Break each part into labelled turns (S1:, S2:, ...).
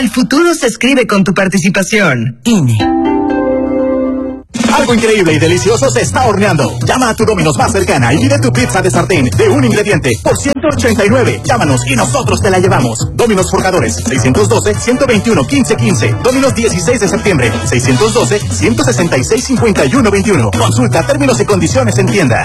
S1: El futuro se escribe con tu participación. INE.
S2: Algo increíble y delicioso se está horneando. Llama a tu Domino's más cercana y pide tu pizza de sartén de un ingrediente por 189. Llámanos y nosotros te la llevamos. Domino's Forjadores, 612-121-1515. Domino's 16 de septiembre, 612-166-5121. Consulta términos y condiciones en tienda.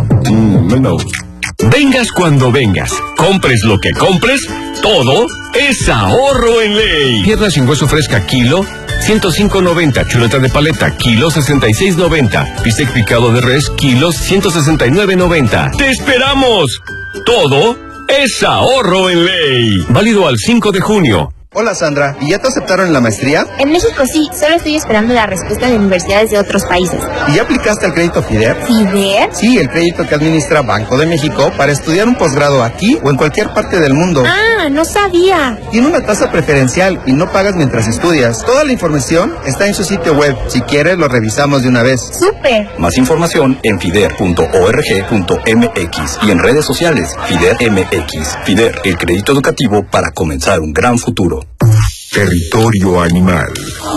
S3: Vengas cuando vengas, compres lo que compres, todo es ahorro en ley. Pierna sin hueso fresca, kilo 105.90, chuleta de paleta, kilo 66.90, bistec picado de res, kilos 169.90. ¡Te esperamos! Todo es ahorro en ley. Válido al 5 de junio.
S4: Hola Sandra, ¿y ya te aceptaron en la maestría?
S5: En México sí, solo estoy esperando la respuesta de universidades de otros países.
S4: ¿Y ya aplicaste al crédito FIDER?
S5: ¿FIDER?
S4: Sí, el crédito que administra Banco de México para estudiar un posgrado aquí o en cualquier parte del mundo.
S5: Ah, no sabía.
S4: Tiene una tasa preferencial y no pagas mientras estudias. Toda la información está en su sitio web. Si quieres, lo revisamos de una vez.
S5: ¡Súper!
S6: Más información en fider.org.mx y en redes sociales FIDER MX. FIDER, el crédito educativo para comenzar un gran futuro.
S7: Territorio animal.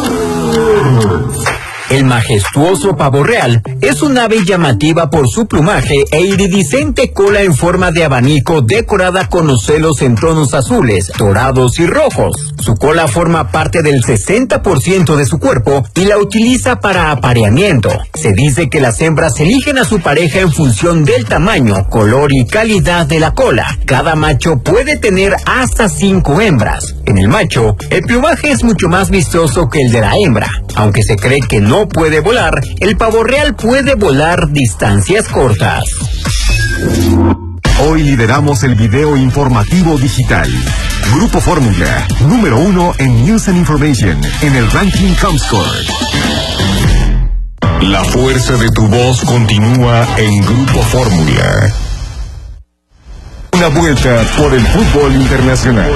S8: El majestuoso pavo real es un ave llamativa por su plumaje e iridiscente cola en forma de abanico decorada con ocelos en tonos azules, dorados y rojos. Su cola forma parte del 60% de su cuerpo y la utiliza para apareamiento. Se dice que las hembras eligen a su pareja en función del tamaño, color y calidad de la cola. Cada macho puede tener hasta 5 hembras. En el macho, el plumaje es mucho más vistoso que el de la hembra. Aunque se cree que no puede volar, el pavo real puede volar distancias cortas.
S7: Hoy lideramos el video informativo digital. Grupo Fórmula, número 1 en News and Information, en el ranking Comscore. La fuerza de tu voz continúa en Grupo Fórmula. Una vuelta por el fútbol internacional.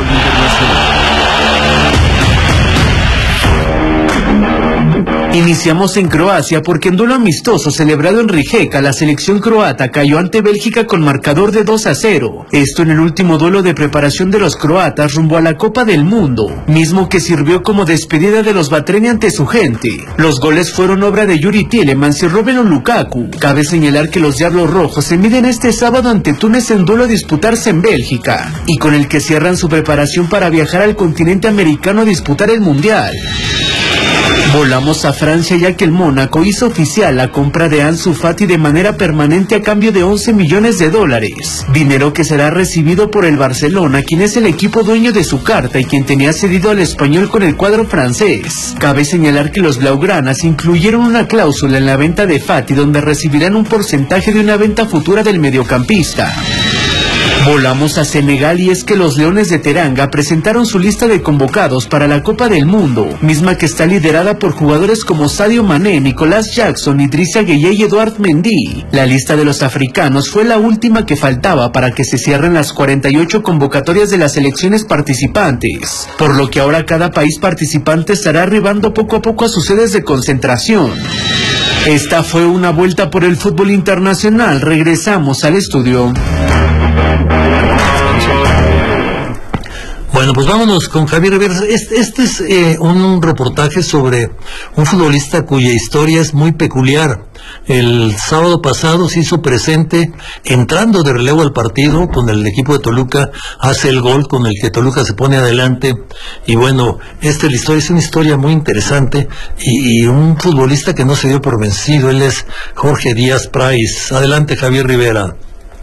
S9: Iniciamos en Croacia porque en duelo amistoso celebrado en Rijeka, la selección croata cayó ante Bélgica con marcador de 2-0. Esto en el último duelo de preparación de los croatas rumbo a la Copa del Mundo, mismo que sirvió como despedida de los Batreni ante su gente. Los goles fueron obra de Yuri Tielemans y Romelu Lukaku. Cabe señalar que los Diablos Rojos se miden este sábado ante Túnez en duelo a disputarse en Bélgica, y con el que cierran su preparación para viajar al continente americano a disputar el Mundial. Volamos a Francia ya que el Mónaco hizo oficial la compra de Ansu Fati de manera permanente a cambio de $11 millones, dinero que será recibido por el Barcelona, quien es el equipo dueño de su carta y quien tenía cedido al español con el cuadro francés. Cabe señalar que los blaugranas incluyeron una cláusula en la venta de Fati donde recibirán un porcentaje de una venta futura del mediocampista. Volamos a Senegal y es que los Leones de Teranga presentaron su lista de convocados para la Copa del Mundo, misma que está liderada por jugadores como Sadio Mané, Nicolás Jackson, Idrissa Gueye y Eduard Mendy. La lista de los africanos fue la última que faltaba para que se cierren las 48 convocatorias de las selecciones participantes, por lo que ahora cada país participante estará arribando poco a poco a sus sedes de concentración. Esta fue una vuelta por el fútbol internacional. Regresamos al estudio.
S10: Bueno, pues vámonos con Javier Rivera. Este es un reportaje sobre un futbolista cuya historia es muy peculiar. El sábado pasado se hizo presente entrando de relevo al partido con el equipo de Toluca, hace el gol con el que Toluca se pone adelante y bueno, la historia es una historia muy interesante y un futbolista que no se dio por vencido. Él es Jorge Díaz Price. Adelante, Javier Rivera.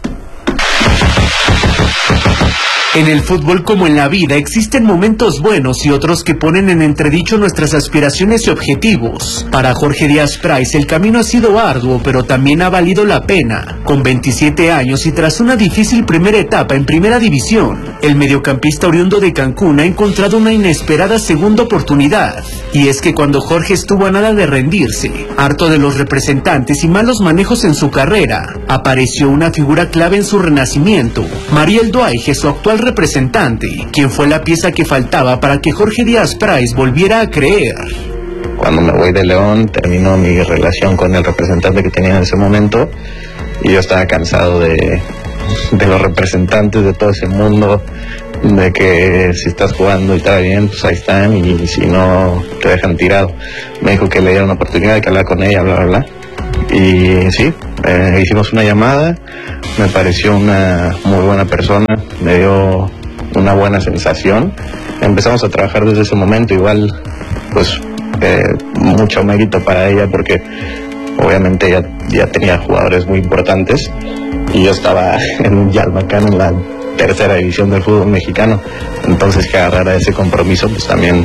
S9: En el fútbol como en la vida existen momentos buenos y otros que ponen en entredicho nuestras aspiraciones y objetivos. Para Jorge Díaz Price el camino ha sido arduo, pero también ha valido la pena. Con 27 años y tras una difícil primera etapa en primera división, el mediocampista oriundo de Cancún ha encontrado una inesperada segunda oportunidad. Y es que cuando Jorge estuvo a nada de rendirse, harto de los representantes y malos manejos en su carrera, apareció una figura clave en su renacimiento, Mariel Duaige, su actual representante, quien fue la pieza que faltaba para que Jorge Díaz Price volviera a creer.
S11: Cuando me voy de León, terminó mi relación con el representante que tenía en ese momento y yo estaba cansado de los representantes de todo ese mundo, de que si estás jugando y está bien, pues ahí están, y si no, te dejan tirado. Me dijo que le diera una oportunidad de que hablar con ella, bla, bla, bla. Y sí, hicimos una llamada, me pareció una muy buena persona, me dio una buena sensación. Empezamos a trabajar desde ese momento, igual, pues, mucho mérito para ella, porque obviamente ya tenía jugadores muy importantes, y yo estaba en Yalmacán, en la tercera división del fútbol mexicano. Entonces, que agarrara ese compromiso, pues también,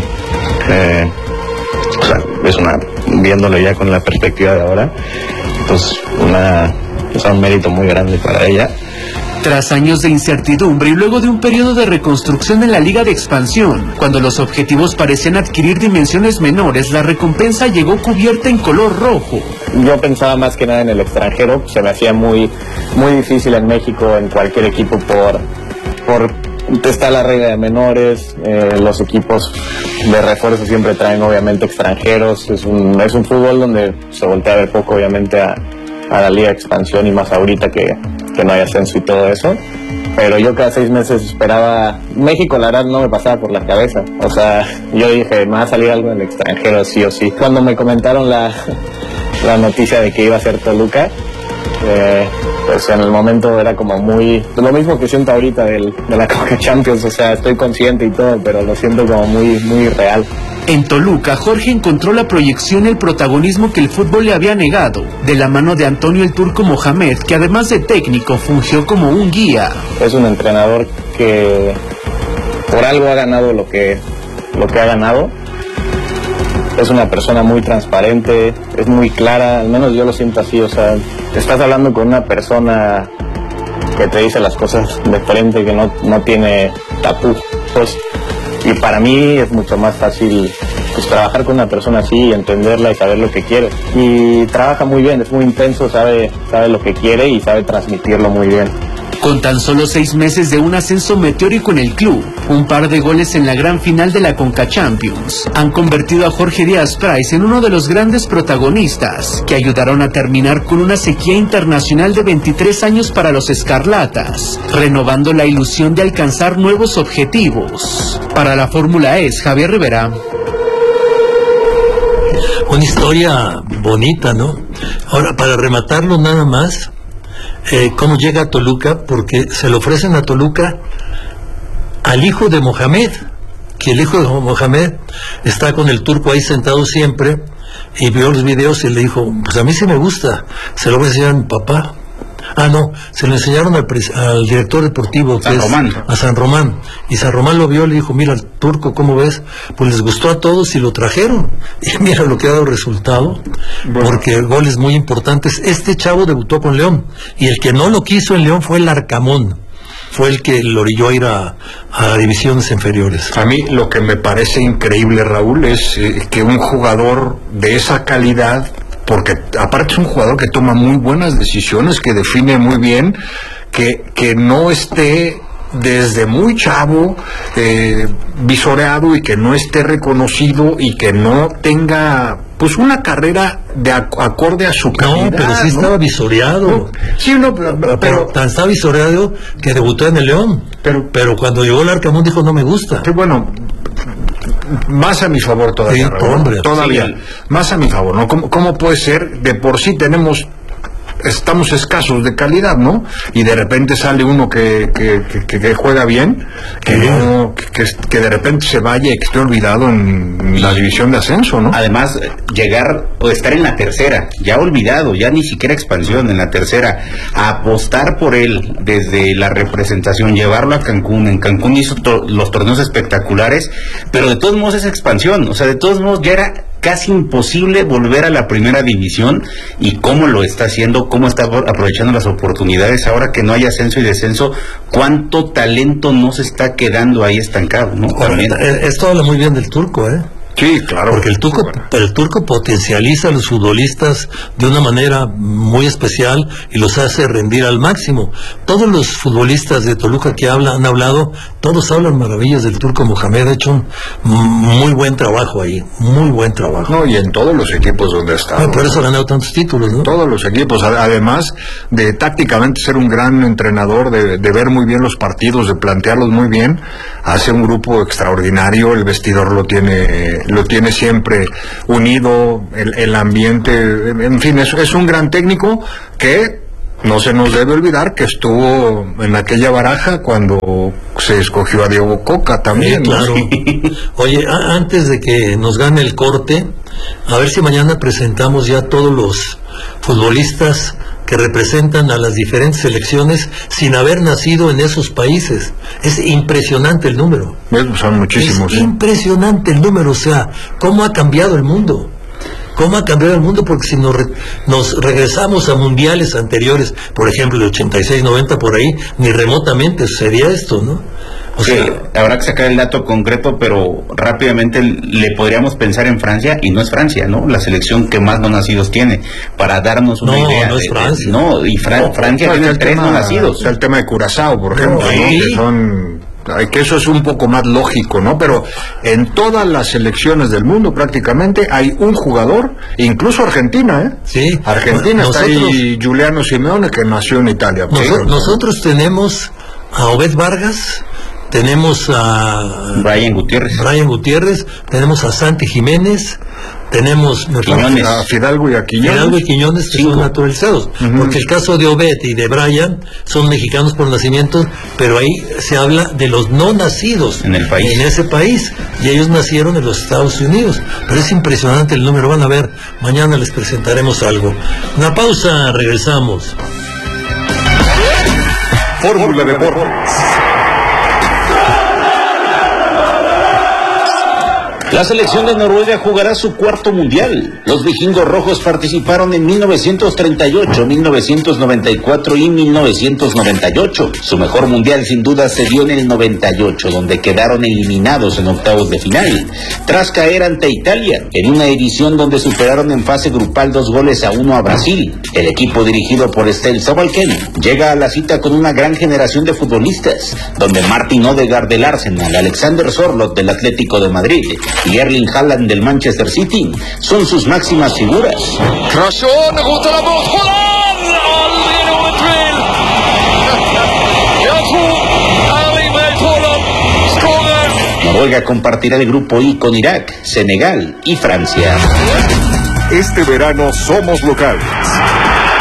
S11: o sea, es viéndolo ya con la perspectiva de ahora, pues un mérito muy grande para ella.
S9: Tras años de incertidumbre y luego de un periodo de reconstrucción en la Liga de Expansión, cuando los objetivos parecían adquirir dimensiones menores, la recompensa llegó cubierta en color rojo.
S12: Yo pensaba más que nada en el extranjero, se me hacía muy difícil en México, en cualquier equipo, por está la regla de menores, los equipos de refuerzo siempre traen obviamente extranjeros, es un fútbol donde se voltea a ver poco obviamente a la Liga de Expansión, y más ahorita que no hay ascenso y todo eso. Pero yo cada 6 meses esperaba México, la verdad no me pasaba por la cabeza, o sea, yo dije, me va a salir algo en el extranjero sí o sí. Cuando me comentaron la noticia de que iba a ser Toluca, pues en el momento era como muy, lo mismo que siento ahorita de la Conca Champions, o sea, estoy consciente y todo, pero lo siento como muy real.
S9: En Toluca, Jorge encontró la proyección y el protagonismo que el fútbol le había negado, de la mano de Antonio el Turco Mohamed, que además de técnico fungió como un guía.
S12: Es un entrenador que por algo ha ganado lo que ha ganado. Es una persona muy transparente, es muy clara, al menos yo lo siento así, o sea, estás hablando con una persona que te dice las cosas de frente, que no tiene tapujos, y para mí es mucho más fácil pues trabajar con una persona así y entenderla y saber lo que quiere. Y trabaja muy bien, es muy intenso, sabe lo que quiere y sabe transmitirlo muy bien.
S9: Con tan solo 6 meses de un ascenso meteórico en el club, un par de goles en la gran final de la Conca Champions, han convertido a Jorge Díaz Price en uno de los grandes protagonistas que ayudaron a terminar con una sequía internacional de 23 años para los Escarlatas, renovando la ilusión de alcanzar nuevos objetivos. Para la Fórmula E, Javier Rivera.
S10: Una historia bonita, ¿no? Ahora, para rematarlo nada más, cómo llega a Toluca, porque se le ofrecen a Toluca al hijo de Mohamed, que el hijo de Mohamed está con el Turco ahí sentado siempre, y vio los videos y le dijo, pues a mí sí me gusta, se lo voy a enseñar a mi papá. Ah, no, se lo enseñaron al director deportivo, que a San Román, y San Román lo vio y le dijo, mira, el Turco, ¿cómo ves? Pues les gustó a todos y lo trajeron, y mira lo que ha dado resultado, porque goles muy importantes. Este chavo debutó con León, y el que no lo quiso en León fue el Arcamón, fue el que lo orilló a ir a divisiones inferiores.
S13: A mí lo que me parece increíble, Raúl, es que un jugador de esa calidad, porque aparte es un jugador que toma muy buenas decisiones, que define muy bien, que no esté desde muy chavo visoreado, y que no esté reconocido, y que no tenga pues una carrera de acorde a su calidad.
S10: No, pero sí estaba visoreado.
S13: No, sí, no, pero
S10: tan está visoreado que debutó en el León. Pero cuando llegó el Arcamón dijo, no me gusta.
S13: Sí, bueno, más a mi favor todavía,
S10: sí, hombre,
S13: todavía, sí, más a mi favor, ¿no? ¿Cómo puede ser? De por sí estamos escasos de calidad, ¿no? Y de repente sale uno que juega bien, que de repente se vaya y que esté olvidado en la división de ascenso, ¿no?
S14: Además, llegar o estar en la tercera, ya olvidado, ya ni siquiera expansión, en la tercera, a apostar por él desde la representación, llevarlo a Cancún. En Cancún hizo los torneos espectaculares, pero de todos modos es expansión, o sea, de todos modos ya era casi imposible volver a la primera división, y cómo lo está haciendo, cómo está aprovechando las oportunidades ahora que no hay ascenso y descenso, cuánto talento no se está quedando ahí estancado, ¿no?
S10: Esto habla muy bien del Turco,
S13: Sí, claro.
S10: Porque el turco potencializa a los futbolistas de una manera muy especial y los hace rendir al máximo. Todos los futbolistas de Toluca que han hablado, todos hablan maravillas del turco Mohamed. Ha hecho un muy buen trabajo ahí, muy buen trabajo.
S13: No, y en todos los equipos donde ha estado.
S10: Por eso ha ganado tantos títulos, ¿no?
S13: Todos los equipos, además de tácticamente ser un gran entrenador, de ver muy bien los partidos, de plantearlos muy bien, hace un grupo extraordinario, el vestidor lo tiene siempre unido, el ambiente, en fin, es un gran técnico que no se nos debe olvidar que estuvo en aquella baraja cuando se escogió a Diego Coca también.
S10: Sí, claro. Oye, antes de que nos gane el corte, a ver si mañana presentamos ya todos los futbolistas que representan a las diferentes selecciones sin haber nacido en esos países. Es impresionante el número.
S13: Son muchísimos.
S10: Es impresionante el número, o sea, cómo ha cambiado el mundo. ¿Cómo ha cambiado el mundo? Porque si nos regresamos a mundiales anteriores, por ejemplo, de 86-90 por ahí, ni remotamente sucedía esto, ¿no? O sea,
S14: sí, habrá que sacar el dato concreto, pero rápidamente le podríamos pensar en Francia, y no es Francia, ¿no? La selección que más no nacidos tiene, para darnos una idea.
S10: No es Francia.
S14: Francia tiene 3 no nacidos.
S13: El tema de Curazao, por ejemplo, que eso es un poco más lógico, ¿no? Pero en todas las selecciones del mundo prácticamente hay un jugador, incluso Argentina, ¿eh?
S10: Sí.
S13: Argentina, está ahí Giuliano Simeone, que nació en Italia.
S10: Nosotros tenemos a Obed Vargas, tenemos a
S14: Brian
S10: Gutiérrez, tenemos a Santi Jiménez, tenemos
S13: a Fidalgo y a
S10: Quiñones, que son naturalizados, porque el caso de Obed y de Brian son mexicanos por nacimiento, pero ahí se habla de los no nacidos
S14: en
S10: ese país, y ellos nacieron en los Estados Unidos. Pero es impresionante el número. Van a ver, mañana les presentaremos algo. Una pausa, regresamos.
S7: Fórmula Deportes.
S15: La selección de Noruega jugará su cuarto mundial. Los vikingos rojos participaron en 1938, 1994 y 1998. Su mejor mundial sin duda se dio en el 98, donde quedaron eliminados en octavos de final, tras caer ante Italia, en una edición donde superaron en fase grupal 2-1 a Brasil. El equipo dirigido por Ståle Solbakken llega a la cita con una gran generación de futbolistas, donde Martin Odegaard del Arsenal, Alexander Sørloth del Atlético de Madrid y Erling Haaland del Manchester City son sus máximas figuras. Noruega compartirá el grupo I con Irak, Senegal y Francia.
S7: Este verano somos locales.